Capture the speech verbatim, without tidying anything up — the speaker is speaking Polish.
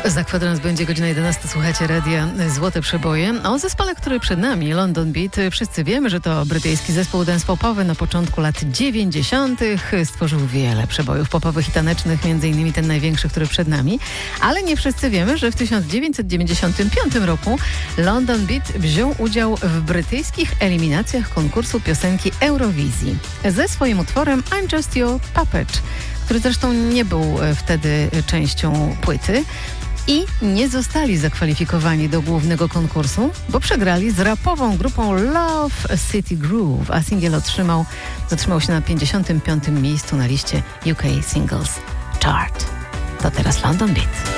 Za kwadrans będzie godzina jedenasta. Słuchacie radia Złote Przeboje. O zespole, który przed nami, London Beat. Wszyscy wiemy, że to brytyjski zespół dance popowy na początku lat dziewięćdziesiątych. Stworzył wiele przebojów popowych i tanecznych, między innymi ten największy, który przed nami. Ale nie wszyscy wiemy, że w tysiąc dziewięćset dziewięćdziesiątym piątym roku London Beat wziął udział w brytyjskich eliminacjach konkursu piosenki Eurowizji ze swoim utworem I'm Just Your Puppet, który zresztą nie był wtedy częścią płyty. I nie zostali zakwalifikowani do głównego konkursu, bo przegrali z rapową grupą Love City Groove, a singiel otrzymał, zatrzymał się na pięćdziesiątym piątym miejscu na liście U K Singles Chart. To teraz London Beat.